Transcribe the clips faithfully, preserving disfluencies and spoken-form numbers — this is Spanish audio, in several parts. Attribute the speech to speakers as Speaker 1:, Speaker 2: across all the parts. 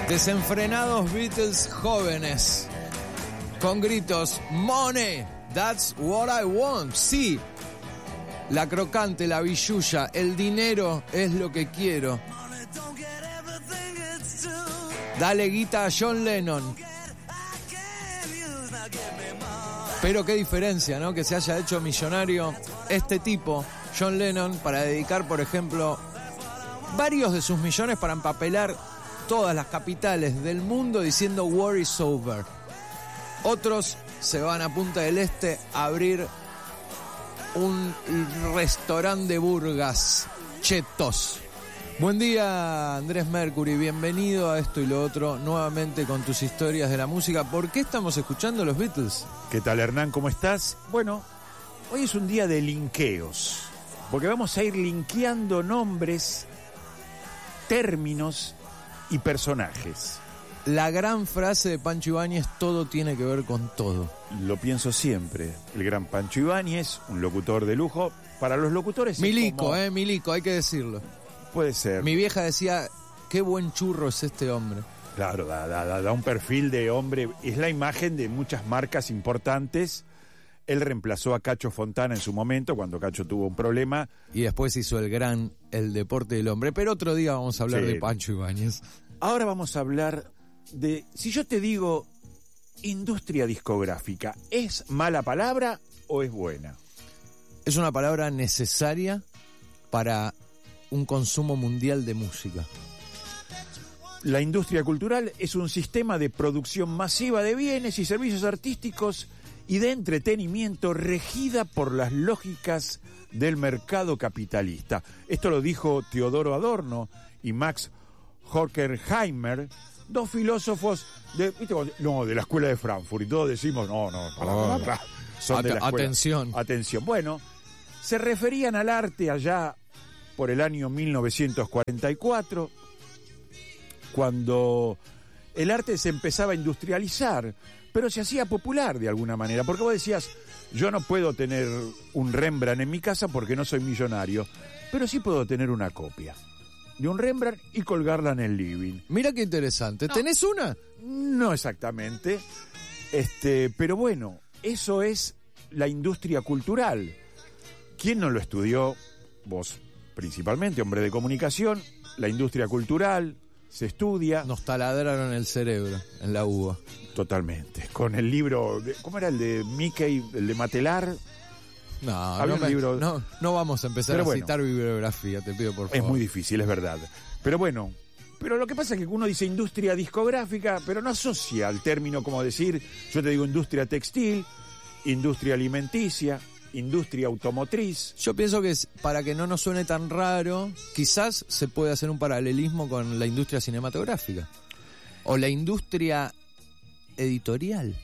Speaker 1: Desenfrenados Beatles jóvenes, con gritos, money, that's what I want. Sí, la crocante, la billulla, el dinero es lo que quiero. Dale guita a John Lennon. Pero qué diferencia, ¿no? Que se haya hecho millonario este tipo, John Lennon, para dedicar, por ejemplo, varios de sus millones para empapelar todas las capitales del mundo diciendo war is over. Otros se van a Punta del Este a abrir un restaurante de burgas chetos. Buen día, Andrés Mercury, bienvenido a Esto y lo Otro, nuevamente con tus historias de la música. ¿Por qué estamos escuchando los Beatles?
Speaker 2: ¿Qué tal, Hernán? ¿Cómo estás? Bueno, hoy es un día de linkeos, porque vamos a ir linkeando nombres, términos y personajes.
Speaker 1: La gran frase de Pancho Ibáñez, todo tiene que ver con todo.
Speaker 2: Lo pienso siempre. El gran Pancho Ibáñez, un locutor de lujo. Para los locutores
Speaker 1: Milico,
Speaker 2: como...
Speaker 1: eh, Milico, hay que decirlo.
Speaker 2: Puede ser.
Speaker 1: Mi vieja decía, qué buen churro es este hombre.
Speaker 2: Claro, da, da, da un perfil de hombre. Es la imagen de muchas marcas importantes. Él reemplazó a Cacho Fontana en su momento, cuando Cacho tuvo un problema.
Speaker 1: Y después hizo el gran El Deporte del Hombre. Pero otro día vamos a hablar sí. de Pancho Ibáñez.
Speaker 2: Ahora vamos a hablar de... Si yo te digo industria discográfica, ¿es mala palabra o es buena?
Speaker 1: Es una palabra necesaria para un consumo mundial de música.
Speaker 2: La industria cultural es un sistema de producción masiva de bienes y servicios artísticos y de entretenimiento regida por las lógicas del mercado capitalista. Esto lo dijo Teodoro Adorno y Max Horkheimer, dos filósofos de, ¿viste? No, de la escuela de Frankfurt, y todos decimos, no, no, para,
Speaker 1: oh.
Speaker 2: para, para, son
Speaker 1: At-
Speaker 2: de la escuela.
Speaker 1: Atención.
Speaker 2: Atención. Bueno, se referían al arte allá por el año mil novecientos cuarenta y cuatro, cuando el arte se empezaba a industrializar, pero se hacía popular de alguna manera, porque vos decías, yo no puedo tener un Rembrandt en mi casa porque no soy millonario, pero sí puedo tener una copia de un Rembrandt y colgarla en el living.
Speaker 1: Mira qué interesante.
Speaker 2: No,
Speaker 1: ¿tenés una?
Speaker 2: No exactamente, este, pero bueno, eso es la industria cultural. ¿Quién no lo estudió? Vos principalmente, hombre de comunicación. La industria cultural se estudia.
Speaker 1: Nos taladraron el cerebro en la U B A.
Speaker 2: Totalmente. Con el libro, de, ¿cómo era el de Mickey, el de Matelar?
Speaker 1: No,
Speaker 2: Había
Speaker 1: no,
Speaker 2: un libro...
Speaker 1: no, no vamos a empezar
Speaker 2: Pero
Speaker 1: a
Speaker 2: bueno,
Speaker 1: citar bibliografía, te pido por favor.
Speaker 2: Es muy difícil, es verdad. Pero bueno, pero lo que pasa es que uno dice industria discográfica, pero no asocia al término como decir, yo te digo industria textil, industria alimenticia, industria automotriz.
Speaker 1: Yo pienso que es, para que no nos suene tan raro, quizás se puede hacer un paralelismo con la industria cinematográfica o la industria editorial.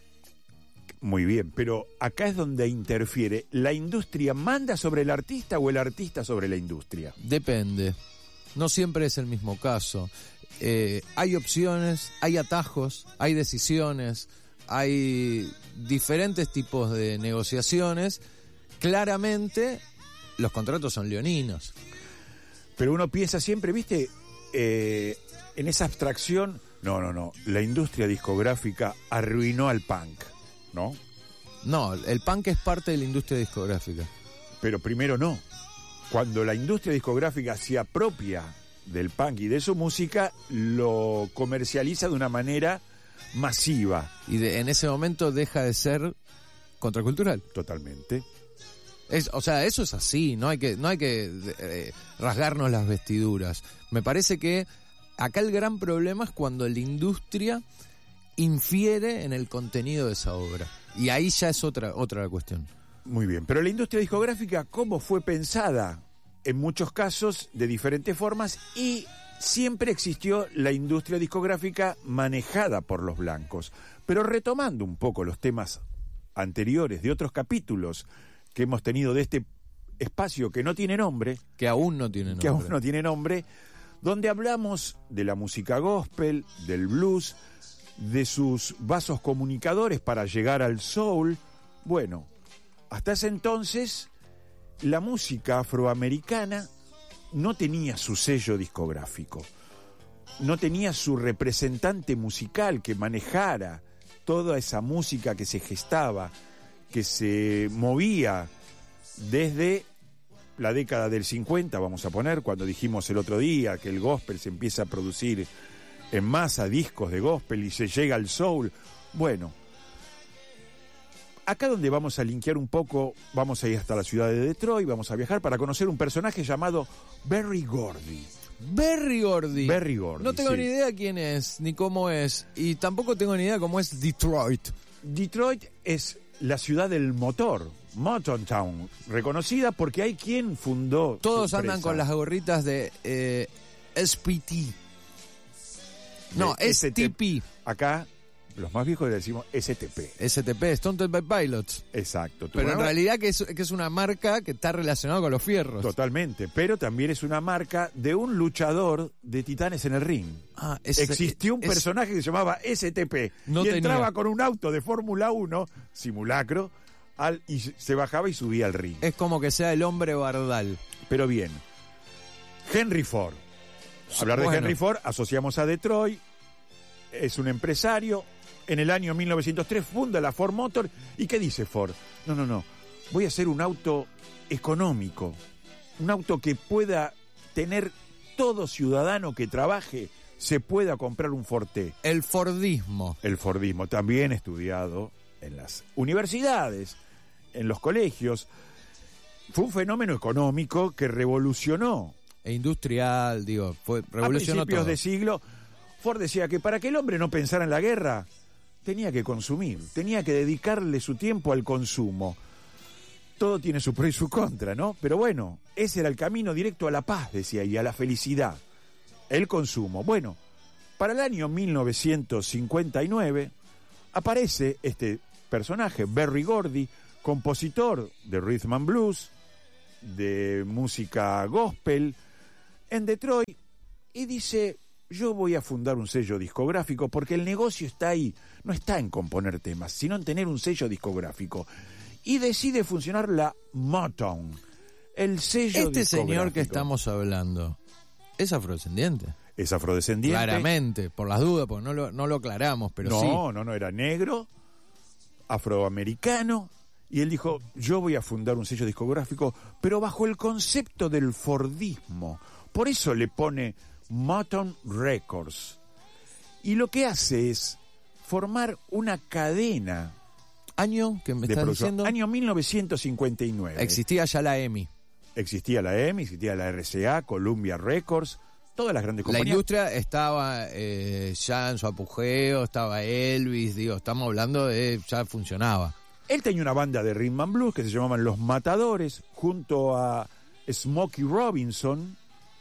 Speaker 2: Muy bien, pero acá es donde interfiere. ¿La industria manda sobre el artista o el artista sobre la industria?
Speaker 1: Depende. No siempre es el mismo caso. Eh, hay opciones, hay atajos, hay decisiones, hay diferentes tipos de negociaciones. Claramente, los contratos son leoninos.
Speaker 2: Pero uno piensa siempre, ¿viste? Eh, en esa abstracción, no, no, no. La industria discográfica arruinó al punk, ¿no?
Speaker 1: No, el punk es parte de la industria discográfica.
Speaker 2: Pero primero no. Cuando la industria discográfica se apropia del punk y de su música, lo comercializa de una manera masiva.
Speaker 1: Y de, en ese momento deja de ser contracultural.
Speaker 2: Totalmente.
Speaker 1: Es, o sea, eso es así, no hay que, no hay que eh, rasgarnos las vestiduras. Me parece que acá el gran problema es cuando la industria infiere en el contenido de esa obra. Y ahí ya es otra, otra cuestión.
Speaker 2: Muy bien, pero la industria discográfica, ¿cómo fue pensada? En muchos casos, de diferentes formas, y siempre existió la industria discográfica manejada por los blancos. Pero retomando un poco los temas anteriores de otros capítulos que hemos tenido de este espacio que no tiene nombre,
Speaker 1: que aún no tiene nombre,
Speaker 2: que aún no tiene nombre, donde hablamos de la música gospel, del blues, de sus vasos comunicadores para llegar al soul. Bueno, hasta ese entonces la música afroamericana no tenía su sello discográfico. no tenía su representante musical que manejara toda esa música que se gestaba, que se movía desde la década del cincuenta, vamos a poner, cuando dijimos el otro día que el gospel se empieza a producir en masa, discos de gospel, y se llega al soul. Bueno, acá donde vamos a linkear un poco, vamos a ir hasta la ciudad de Detroit, vamos a viajar para conocer un personaje llamado Berry Gordy.
Speaker 1: Berry Gordy.
Speaker 2: Berry Gordy.
Speaker 1: No tengo
Speaker 2: sí.
Speaker 1: ni idea quién es, ni cómo es. Y tampoco tengo ni idea cómo es Detroit.
Speaker 2: Detroit es la ciudad del motor, Motown Town, reconocida porque hay quien fundó.
Speaker 1: Todos
Speaker 2: su
Speaker 1: andan
Speaker 2: empresa.
Speaker 1: con las gorritas de eh, S P T. No,
Speaker 2: De
Speaker 1: S T P.
Speaker 2: Acá, los más viejos le decimos S T P.
Speaker 1: S T P, Stone Temple Pilots.
Speaker 2: Exacto. Tu
Speaker 1: Pero en
Speaker 2: programa-
Speaker 1: realidad que es, que es una marca que está relacionada con los fierros.
Speaker 2: Totalmente, pero también es una marca de un luchador de titanes en el ring.
Speaker 1: Ah, es-
Speaker 2: Existió un
Speaker 1: es-
Speaker 2: personaje que se llamaba S T P
Speaker 1: No
Speaker 2: y
Speaker 1: tenía.
Speaker 2: entraba con un auto de Fórmula uno, simulacro, al, y se bajaba y subía al ring.
Speaker 1: Es como que sea el hombre bardal.
Speaker 2: Pero bien, Henry Ford. Hablar de
Speaker 1: Bueno.
Speaker 2: Henry Ford, asociamos a Detroit, es un empresario. En el año mil novecientos tres funda la Ford Motor. ¿Y qué dice Ford? No, no, no. Voy a hacer un auto económico. Un auto que pueda tener todo ciudadano que trabaje, se pueda comprar un Forte.
Speaker 1: El Fordismo.
Speaker 2: El Fordismo, también estudiado en las universidades, en los colegios. Fue un fenómeno económico que revolucionó.
Speaker 1: E industrial, digo, fue,
Speaker 2: A
Speaker 1: revolucionó
Speaker 2: principios
Speaker 1: todo.
Speaker 2: de siglo, Ford decía que para que el hombre no pensara en la guerra, tenía que consumir, tenía que dedicarle su tiempo al consumo. Todo tiene su pro y su contra, ¿no? Pero bueno, ese era el camino directo a la paz, decía, y a la felicidad. El consumo. Bueno, para el año mil novecientos cincuenta y nueve aparece este personaje, Berry Gordy, compositor de rhythm and blues, de música gospel, en Detroit, y dice: yo voy a fundar un sello discográfico porque el negocio está ahí, no está en componer temas, sino en tener un sello discográfico. Y decide funcionar la Motown, el sello
Speaker 1: Este
Speaker 2: discográfico.
Speaker 1: señor que estamos hablando es afrodescendiente.
Speaker 2: Es afrodescendiente.
Speaker 1: Claramente, por las dudas, porque no lo, no lo aclaramos, pero
Speaker 2: no,
Speaker 1: sí.
Speaker 2: no, no, era negro, afroamericano, y él dijo: yo voy a fundar un sello discográfico, pero bajo el concepto del Fordismo. Por eso le pone Motown Records. Y lo que hace es formar una cadena
Speaker 1: ¿Año que me
Speaker 2: de
Speaker 1: estás
Speaker 2: producción.
Speaker 1: diciendo?
Speaker 2: Año mil novecientos cincuenta y nueve.
Speaker 1: Existía ya la EMI.
Speaker 2: Existía la E M I, existía la R C A, Columbia Records, todas las grandes
Speaker 1: La
Speaker 2: compañías.
Speaker 1: industria estaba eh, ya en su apogeo, estaba Elvis, digo, estamos hablando de, ya funcionaba.
Speaker 2: Él tenía una banda de rhythm and blues que se llamaban Los Matadores, junto a Smokey Robinson,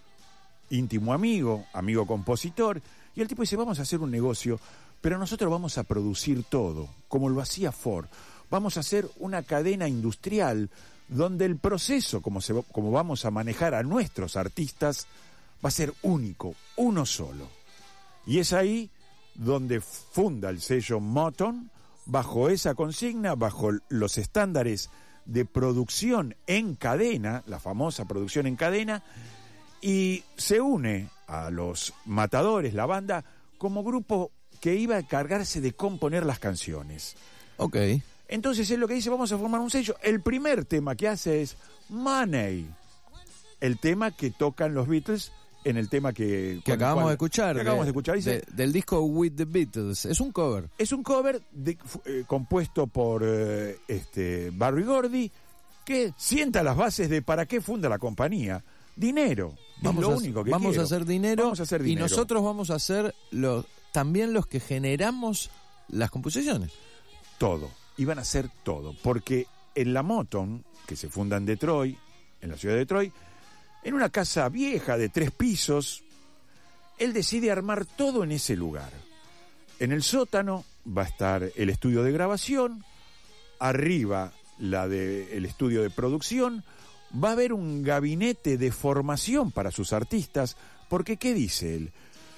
Speaker 2: íntimo amigo, amigo compositor, y el tipo dice: vamos a hacer un negocio, pero nosotros vamos a producir todo, como lo hacía Ford. Vamos a hacer una cadena industrial donde el proceso, como, se, como vamos a manejar a nuestros artistas, va a ser único, uno solo. Y es ahí donde funda el sello Motown, bajo esa consigna, bajo los estándares de producción en cadena, la famosa producción en cadena, y se une a Los Matadores, la banda, como grupo que iba a encargarse de componer las canciones.
Speaker 1: Ok.
Speaker 2: Entonces él lo que dice: vamos a formar un sello. El primer tema que hace es Money, el tema que tocan los Beatles en el tema que,
Speaker 1: Que
Speaker 2: con el
Speaker 1: acabamos
Speaker 2: cual-
Speaker 1: de escuchar.
Speaker 2: que acabamos de,
Speaker 1: de-
Speaker 2: escuchar. Dice,
Speaker 1: de- del disco With the Beatles. Es un cover.
Speaker 2: es un cover de- fu- eh, compuesto por eh, este Berry Gordy, que sienta las bases de para qué funda la compañía. Dinero.
Speaker 1: Vamos,
Speaker 2: es lo
Speaker 1: a,
Speaker 2: único que
Speaker 1: vamos
Speaker 2: quiero.
Speaker 1: a hacer dinero.
Speaker 2: Vamos a hacer
Speaker 1: Y
Speaker 2: dinero.
Speaker 1: nosotros vamos a ser los, también los que generamos las composiciones.
Speaker 2: Todo. Iban a hacer todo. Porque en la Motown, que se funda en Detroit, en la ciudad de Detroit, en una casa vieja de tres pisos, él decide armar todo en ese lugar. En el sótano va a estar el estudio de grabación, arriba la de, el estudio de producción, va a haber un gabinete de formación para sus artistas, porque ¿qué dice él?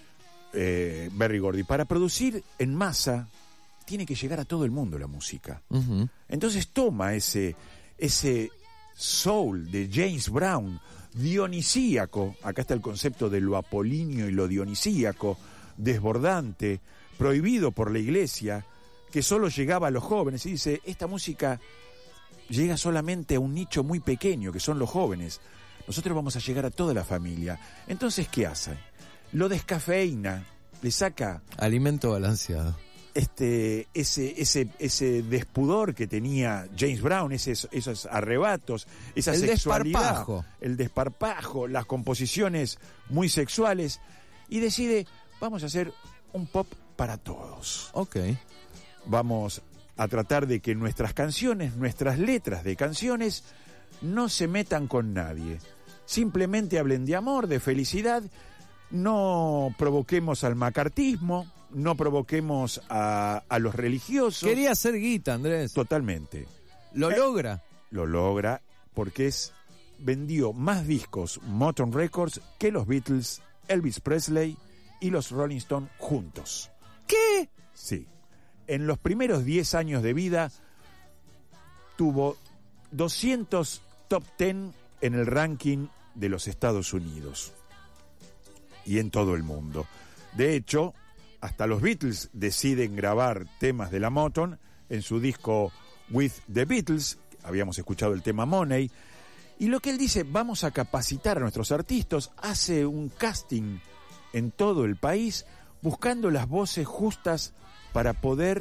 Speaker 2: Eh, Berry Gordy, para producir en masa tiene que llegar a todo el mundo la música.
Speaker 1: Ujú.
Speaker 2: Entonces toma ese, ese soul de James Brown, dionisíaco, acá está el concepto de lo apolíneo y lo dionisíaco, desbordante, prohibido por la iglesia, que solo llegaba a los jóvenes, y dice, esta música llega solamente a un nicho muy pequeño, que son los jóvenes. Nosotros vamos a llegar a toda la familia. Entonces, ¿qué hace? Lo descafeína, le saca
Speaker 1: alimento balanceado.
Speaker 2: Este, ese, ese, ese despudor que tenía James Brown, esos, esos arrebatos, esa
Speaker 1: el
Speaker 2: sexualidad,
Speaker 1: desparpajo.
Speaker 2: el desparpajo, las composiciones muy sexuales, y decide, vamos a hacer un pop para todos.
Speaker 1: Ok.
Speaker 2: Vamos a tratar de que nuestras canciones, nuestras letras de canciones, no se metan con nadie. Simplemente hablen de amor, de felicidad, no provoquemos al macartismo, no provoquemos a, a los religiosos.
Speaker 1: Quería hacer guita, Andrés.
Speaker 2: Totalmente.
Speaker 1: ¿Lo
Speaker 2: eh,
Speaker 1: logra?
Speaker 2: Lo logra porque es vendió más discos Motown Records que los Beatles, Elvis Presley y los Rolling Stones juntos.
Speaker 1: ¿Qué?
Speaker 2: Sí. En los primeros diez años de vida tuvo doscientos top diez en el ranking de los Estados Unidos y en todo el mundo. De hecho, hasta los Beatles deciden grabar temas de la Motown en su disco With the Beatles. Habíamos escuchado el tema Money. Y lo que él dice, vamos a capacitar a nuestros artistas, hace un casting en todo el país buscando las voces justas para poder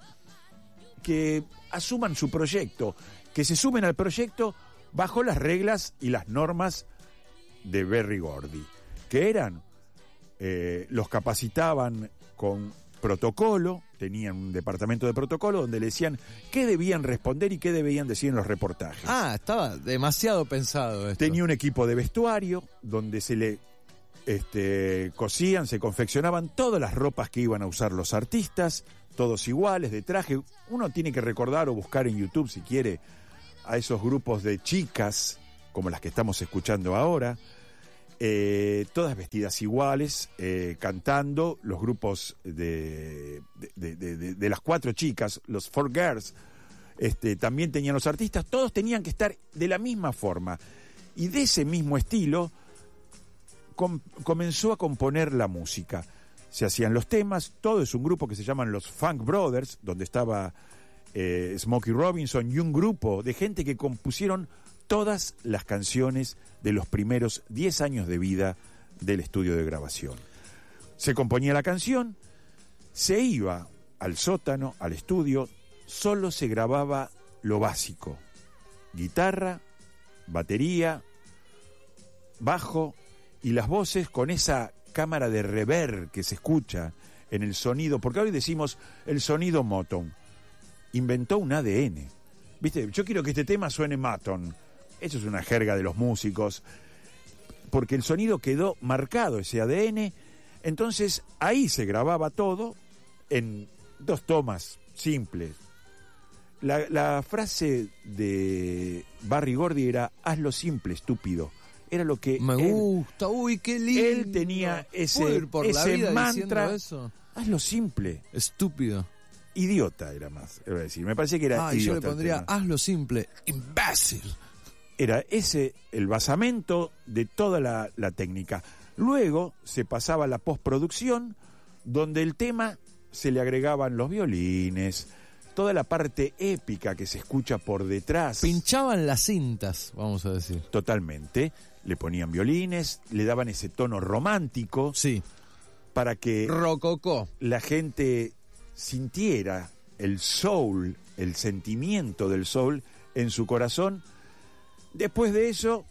Speaker 2: que asuman su proyecto, que se sumen al proyecto bajo las reglas y las normas de Berry Gordy, que eran, eh, los capacitaban con protocolo, tenían un departamento de protocolo donde le decían qué debían responder y qué debían decir en los reportajes.
Speaker 1: Ah, estaba demasiado pensado esto.
Speaker 2: Tenía un equipo de vestuario donde se le este, cosían, se confeccionaban todas las ropas que iban a usar los artistas, todos iguales, de traje. Uno tiene que recordar o buscar en YouTube, si quiere, a esos grupos de chicas, como las que estamos escuchando ahora, eh, todas vestidas iguales, eh, cantando, los grupos de, de, de, de, de las cuatro chicas, los Four Girls, este, también tenían los artistas, todos tenían que estar de la misma forma. Y de ese mismo estilo com, comenzó a componer la música. Se hacían los temas, todo es un grupo que se llaman los Funk Brothers, donde estaba eh, Smokey Robinson y un grupo de gente que compusieron todas las canciones de los primeros diez años de vida del estudio de grabación. Se componía la canción, se iba al sótano, al estudio, solo se grababa lo básico: guitarra, batería, bajo y las voces con esa cámara de reverb que se escucha en el sonido, porque hoy decimos el sonido Motown. Inventó un A D N. ¿Viste? Yo quiero que este tema suene Motown. Eso es una jerga de los músicos, porque el sonido quedó marcado, ese A D N. Entonces ahí se grababa todo en dos tomas simples. La, la frase de Berry Gordy era: hazlo simple, estúpido. Era lo que
Speaker 1: me
Speaker 2: él,
Speaker 1: gusta, uy, qué lindo.
Speaker 2: Él tenía ese,
Speaker 1: por la
Speaker 2: ese
Speaker 1: vida
Speaker 2: mantra,
Speaker 1: eso.
Speaker 2: Hazlo simple.
Speaker 1: Estúpido.
Speaker 2: Idiota era más, iba a decir. Me parece que era
Speaker 1: ah,
Speaker 2: idiota.
Speaker 1: Yo le pondría, hazlo simple, imbécil.
Speaker 2: Era ese el basamento de toda la, la técnica. Luego se pasaba a la postproducción, donde el tema se le agregaban los violines, toda la parte épica que se escucha por detrás.
Speaker 1: Pinchaban las cintas, vamos a decir.
Speaker 2: Totalmente. Le ponían violines, le daban ese tono romántico.
Speaker 1: Sí.
Speaker 2: Para que
Speaker 1: rococó,
Speaker 2: la gente sintiera el soul, el sentimiento del soul en su corazón. Después de eso,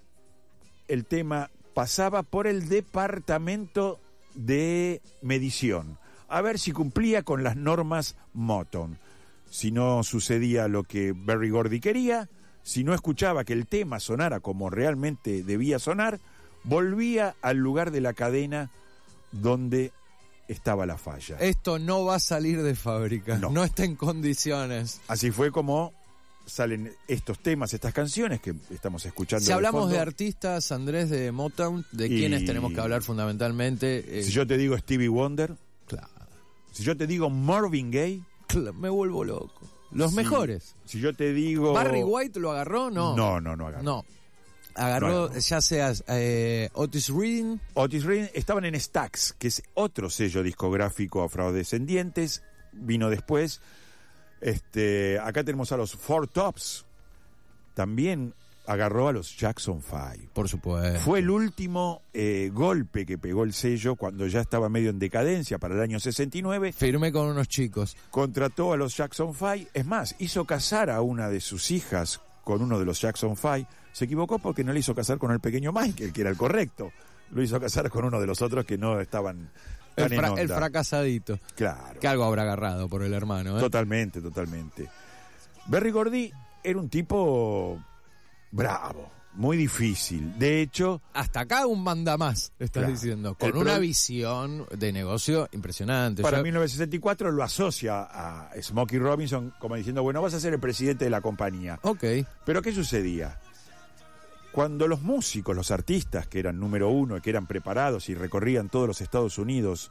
Speaker 2: el tema pasaba por el departamento de medición, a ver si cumplía con las normas Motown. Si no sucedía lo que Berry Gordy quería, si no escuchaba que el tema sonara como realmente debía sonar, volvía al lugar de la cadena donde estaba la falla.
Speaker 1: Esto no va a salir de fábrica, no, no está en condiciones.
Speaker 2: Así fue como salen estos temas, estas canciones que estamos escuchando.
Speaker 1: Si hablamos
Speaker 2: de,
Speaker 1: de artistas, Andrés, de Motown, ¿de y... quiénes tenemos que hablar fundamentalmente? Eh...
Speaker 2: Si yo te digo Stevie Wonder,
Speaker 1: claro.
Speaker 2: Si yo te digo Marvin Gaye,
Speaker 1: claro, me vuelvo loco. Los
Speaker 2: Sí.
Speaker 1: mejores.
Speaker 2: Si yo te digo...
Speaker 1: ¿Barry White lo agarró? No.
Speaker 2: No, no, no agarró.
Speaker 1: No. Agarró,
Speaker 2: No, no.
Speaker 1: ya sea eh, Otis Redding.
Speaker 2: Otis Redding estaban en Stax, que es otro sello discográfico afrodescendientes, vino después. Este, acá tenemos a los Four Tops, también agarró a los Jackson Five.
Speaker 1: Por supuesto.
Speaker 2: Fue el último eh, golpe que pegó el sello cuando ya estaba medio en decadencia para el año sesenta y nueve.
Speaker 1: Firmé con unos chicos.
Speaker 2: Contrató a los Jackson Five, es más, hizo casar a una de sus hijas con uno de los Jackson Five. Se equivocó porque no le hizo casar con el pequeño Michael, que era el correcto. Lo hizo casar con uno de los otros que no estaban tan
Speaker 1: El,
Speaker 2: en
Speaker 1: fra-
Speaker 2: onda.
Speaker 1: el fracasadito.
Speaker 2: Claro.
Speaker 1: Que algo habrá agarrado por el hermano, ¿eh?
Speaker 2: Totalmente, totalmente. Berry Gordy era un tipo bravo, muy difícil. De hecho,
Speaker 1: Hasta acá un manda más, estás
Speaker 2: Claro.
Speaker 1: diciendo. Con
Speaker 2: El
Speaker 1: una
Speaker 2: pro-
Speaker 1: visión de negocio impresionante.
Speaker 2: para
Speaker 1: Yo-
Speaker 2: mil novecientos sesenta y cuatro lo asocia a Smokey Robinson como diciendo, bueno, vas a ser el presidente de la compañía.
Speaker 1: Ok.
Speaker 2: Pero ¿qué sucedía? Cuando los músicos, los artistas que eran número uno, que eran preparados y recorrían todos los Estados Unidos,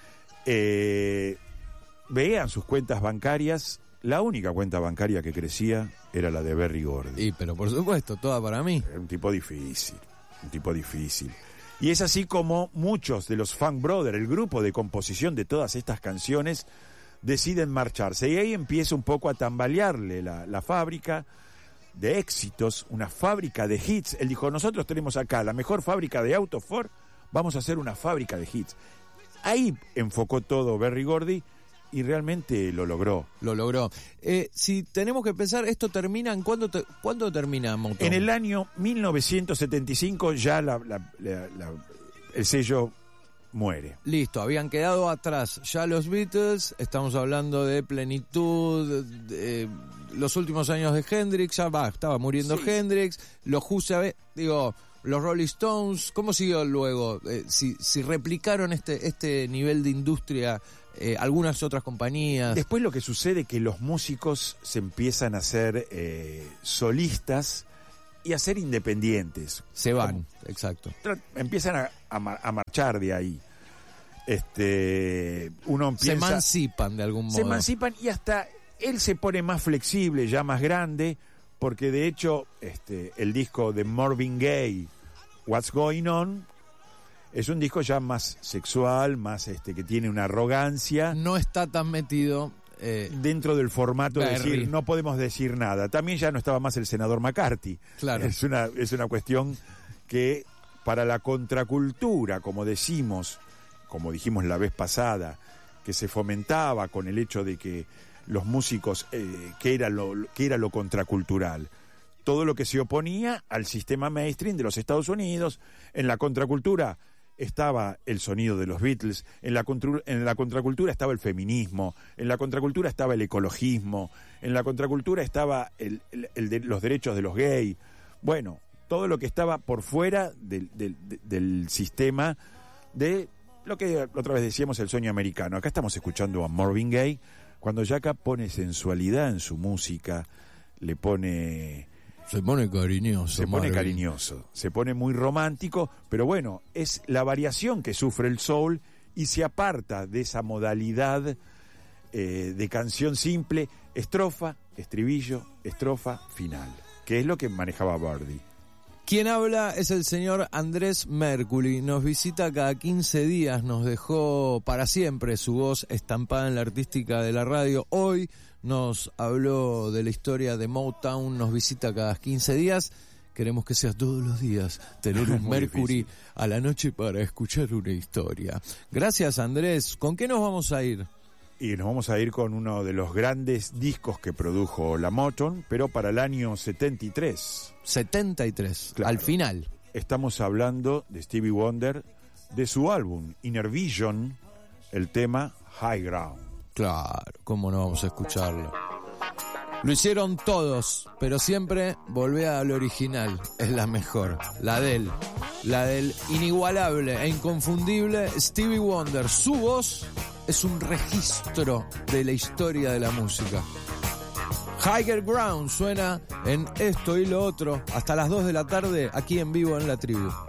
Speaker 2: eh, veían sus cuentas bancarias, la única cuenta bancaria que crecía era la de Berry Gordy.
Speaker 1: Y pero por supuesto, toda para mí.
Speaker 2: Era un tipo difícil, un tipo difícil. Y es así como muchos de los Funk Brothers, el grupo de composición de todas estas canciones, deciden marcharse. Y ahí empieza un poco a tambalearle la, la fábrica de éxitos, una fábrica de hits. Él dijo, nosotros tenemos acá la mejor fábrica de autos Ford, vamos a hacer una fábrica de hits. Ahí enfocó todo Berry Gordy y realmente lo logró.
Speaker 1: Lo logró. Eh, si tenemos que pensar, ¿esto termina en cuándo, te- ¿cuándo termina Motown?
Speaker 2: En el año mil novecientos setenta y cinco ya la- la- la- la- el sello muere.
Speaker 1: Listo, habían quedado atrás ya los Beatles, estamos hablando de plenitud, de, de, los últimos años de Hendrix, ya va, estaba muriendo
Speaker 2: Sí.
Speaker 1: Hendrix, los Who, sabe- digo, los Rolling Stones, ¿cómo siguió luego? Eh, si, si replicaron este, este nivel de industria eh, algunas otras compañías.
Speaker 2: Después lo que sucede es que los músicos se empiezan a ser eh, solistas y a ser independientes.
Speaker 1: Se van,
Speaker 2: Como-
Speaker 1: exacto.
Speaker 2: tra- empiezan a, a mar- a marchar de ahí. Este, uno
Speaker 1: Se
Speaker 2: empieza,
Speaker 1: emancipan de algún modo.
Speaker 2: se emancipan y hasta él se pone más flexible, ya más grande, porque de hecho este, el disco de Marvin Gaye, What's Going On, es un disco ya más sexual, más este que tiene una arrogancia.
Speaker 1: No está tan metido. eh,
Speaker 2: Dentro del formato de
Speaker 1: Berry.
Speaker 2: decir, no podemos decir nada. También ya no estaba más el senador McCarthy.
Speaker 1: Claro.
Speaker 2: Es una, es una cuestión que para la contracultura, como decimos, como dijimos la vez pasada, que se fomentaba con el hecho de que los músicos, eh, que, era lo, que era lo contracultural, todo lo que se oponía al sistema mainstream de los Estados Unidos. En la contracultura estaba el sonido de los Beatles, en la, contru- en la contracultura estaba el feminismo, en la contracultura estaba el ecologismo, en la contracultura estaba el, el- el de los derechos de los gays. Bueno, todo lo que estaba por fuera del, del- de- del sistema de lo que otra vez decíamos, el sueño americano. Acá estamos escuchando a Marvin Gaye, cuando Yaka pone sensualidad en su música, le pone...
Speaker 1: se pone cariñoso.
Speaker 2: Se pone
Speaker 1: Marvin.
Speaker 2: cariñoso, se pone muy romántico, pero bueno, es la variación que sufre el soul y se aparta de esa modalidad eh, de canción simple, estrofa, estribillo, estrofa, final, que es lo que manejaba Bardi.
Speaker 1: Quien habla es el señor Andrés Mercury. Nos visita cada quince días, nos dejó para siempre su voz estampada en la artística de la radio. Hoy nos habló de la historia de Motown, nos visita cada quince días. Queremos que sea todos los días tener un
Speaker 2: Muy
Speaker 1: Mercury
Speaker 2: difícil.
Speaker 1: a la noche para escuchar una historia. Gracias, Andrés. ¿Con qué nos vamos a ir?
Speaker 2: Y nos vamos a ir con uno de los grandes discos que produjo la Motown, pero para el año setenta y tres.
Speaker 1: setenta y tres,
Speaker 2: Claro.
Speaker 1: al final.
Speaker 2: Estamos hablando de Stevie Wonder, de su álbum Inner Vision, el tema High Ground.
Speaker 1: Claro, ¿cómo no vamos a escucharlo? Lo hicieron todos, pero siempre volvé al original, es la mejor, la de él, la del inigualable e inconfundible Stevie Wonder. Su voz es un registro de la historia de la música. Higher Ground suena en esto y lo otro hasta las dos de la tarde aquí en vivo en La Tribu.